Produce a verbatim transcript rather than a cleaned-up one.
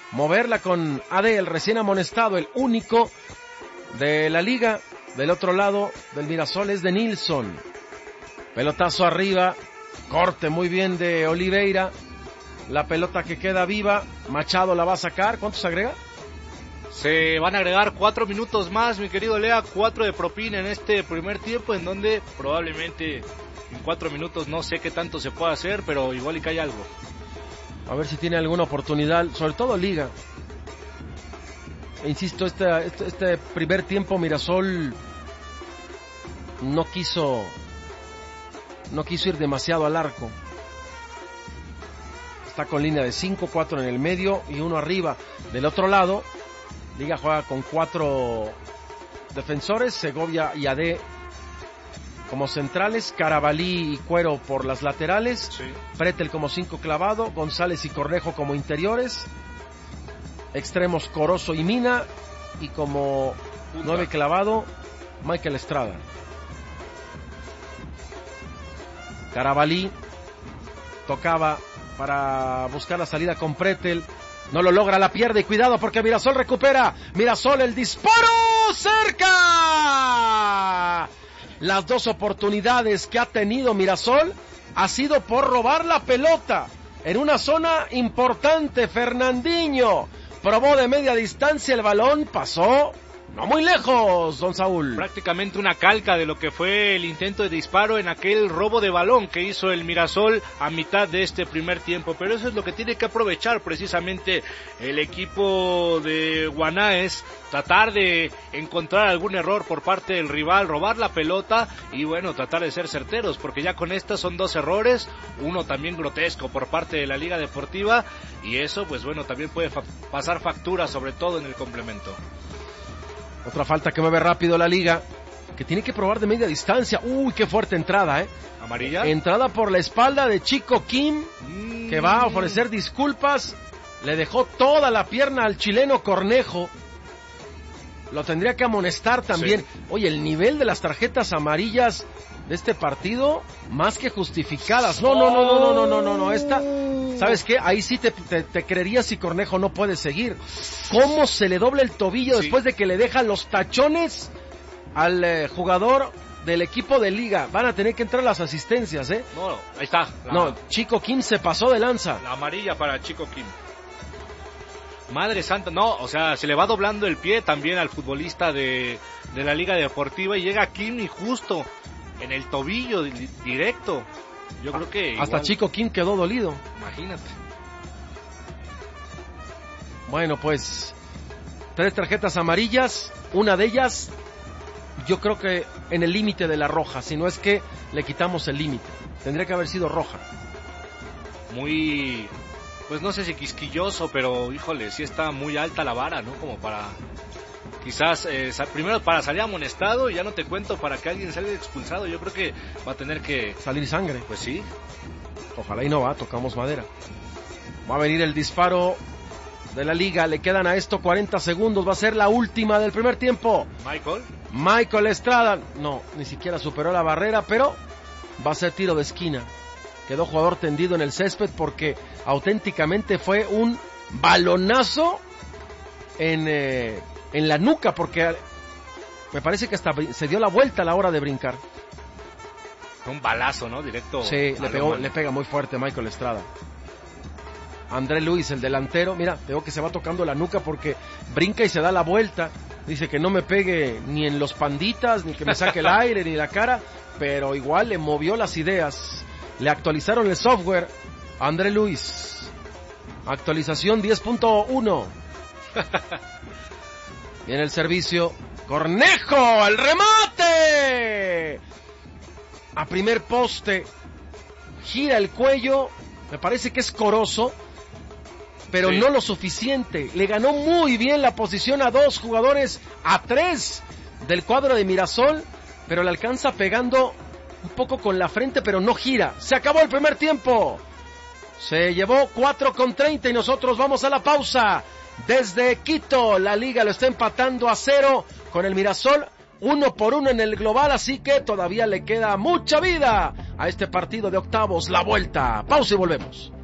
moverla con A D, el recién amonestado, el único de la liga. Del otro lado del Mirasol es de Nilsson. Pelotazo arriba, corte muy bien de Oliveira. La pelota que queda viva, Machado la va a sacar. ¿Cuánto se agrega? Se van a agregar cuatro minutos más, mi querido Lea, cuatro de propina en este primer tiempo, en donde probablemente en cuatro minutos no sé qué tanto se puede hacer, pero igual y cae algo. A ver si tiene alguna oportunidad, sobre todo liga. Insisto, este, este, este primer tiempo Mirasol no quiso, no quiso ir demasiado al arco. Está con línea de cinco, cuatro en el medio y uno arriba. Del otro lado, Liga juega con cuatro defensores, Segovia y A D como centrales, Carabalí y Cuero por las laterales, sí. Pretel como cinco clavado, González y Cornejo como interiores, extremos Corozo y Mina, y como Punta. nueve clavado, Michael Estrada. Carabalí tocaba para buscar la salida con Pretel, no lo logra, la pierde, y cuidado porque Mirasol recupera, Mirasol el disparo, cerca. Las dos oportunidades que ha tenido Mirasol ha sido por robar la pelota en una zona importante. Fernandinho probó de media distancia, el balón pasó no muy lejos, don Saúl. Prácticamente una calca de lo que fue el intento de disparo en aquel robo de balón que hizo el Mirasol a mitad de este primer tiempo, pero eso es lo que tiene que aprovechar precisamente el equipo de Guanáez, tratar de encontrar algún error por parte del rival, robar la pelota y bueno, tratar de ser certeros, porque ya con estas son dos errores, uno también grotesco por parte de la Liga Deportiva, y eso pues bueno, también puede fa- pasar factura, sobre todo en el complemento. Otra falta que mueve rápido la Liga, que tiene que probar de media distancia. Uy, qué fuerte entrada, ¿eh? ¿Amarilla? Entrada por la espalda de Chico Kim, mm. que va a ofrecer disculpas. Le dejó toda la pierna al chileno Cornejo. Lo tendría que amonestar también. Sí. Oye, el nivel de las tarjetas amarillas de este partido, más que justificadas. No, no, no, no, no, no, no, no, no. Esta, ¿sabes qué? Ahí sí te, te, te creerías si Cornejo no puede seguir. ¿Cómo se le dobla el tobillo sí. después de que le deja los tachones al eh, jugador del equipo de Liga? Van a tener que entrar las asistencias, ¿eh? No, ahí está. La... No, Chico Kim se pasó de lanza. La amarilla para Chico Kim. Madre santa, no, o sea, se le va doblando el pie también al futbolista de, de la Liga Deportiva y llega Kim y justo en el tobillo directo. Yo creo que hasta igual... Chico Kim quedó dolido. Imagínate. Bueno, pues tres tarjetas amarillas, una de ellas yo creo que en el límite de la roja, si no es que le quitamos el límite. Tendría que haber sido roja. Muy, pues no sé si quisquilloso, pero híjole, sí está muy alta la vara, ¿no? Como para... Quizás, eh, primero para salir amonestado y ya no te cuento para que alguien salga expulsado. Yo creo que va a tener que... salir sangre. Pues sí. Ojalá y no va, tocamos madera. Va a venir el disparo de la Liga, le quedan a esto cuarenta segundos, va a ser la última del primer tiempo. Michael. Michael Estrada, no, ni siquiera superó la barrera, pero va a ser tiro de esquina. Quedó jugador tendido en el césped porque auténticamente fue un balonazo en... Eh, en la nuca, porque me parece que hasta se dio la vuelta a la hora de brincar. Un balazo, ¿no? Directo. Sí, le pegó, le pega muy fuerte Michael Estrada. André Luis, el delantero, mira, veo que se va tocando la nuca porque brinca y se da la vuelta. Dice que no me pegue ni en los panditas, ni que me saque el aire, ni la cara, pero igual le movió las ideas. Le actualizaron el software. André Luis. Actualización diez punto uno. Viene el servicio, Cornejo, el remate, a primer poste, gira el cuello, me parece que es Corozo, pero sí. no lo suficiente, le ganó muy bien la posición a dos jugadores, a tres del cuadro de Mirasol, pero le alcanza pegando un poco con la frente, pero no gira. Se acabó el primer tiempo, se llevó cuatro con treinta y nosotros vamos a la pausa. Desde Quito, la Liga lo está empatando a cero con el Mirasol, uno por uno en el global, así que todavía le queda mucha vida a este partido de octavos, la vuelta. Pausa y volvemos.